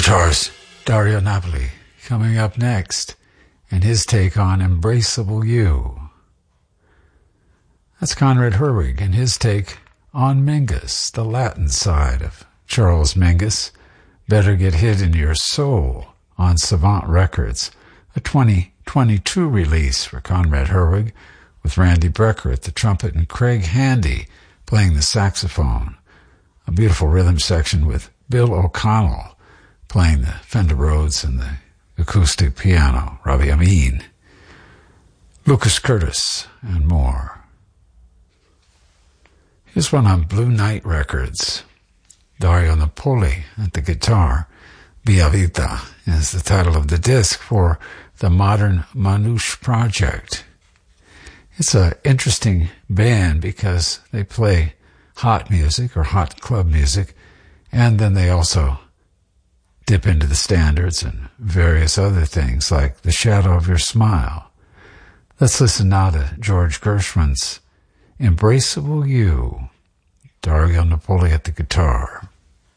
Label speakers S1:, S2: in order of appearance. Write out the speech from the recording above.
S1: guitars, Dario Napoli, coming up next, and his take on Embraceable You. That's Conrad Herwig and his take on Mingus, the Latin side of Charles Mingus. Better Get Hid in Your Soul on Savant Records, a 2022 release for Conrad Herwig, with Randy Brecker at the trumpet and Craig Handy playing the saxophone. A beautiful rhythm section with Bill O'Connell playing the Fender Rhodes and the acoustic piano, Ravi Amin, Lucas Curtis, and more. Here's one on Blue Night Records. Dario Napoli at the guitar. Via Vita is the title of the disc for the Modern Manouche Project. It's an interesting band because they play hot music or hot club music, and then they also dip into the standards and various other things like The Shadow of Your Smile. Let's listen now to George Gershwin's Embraceable You. Dario Napoli at the guitar.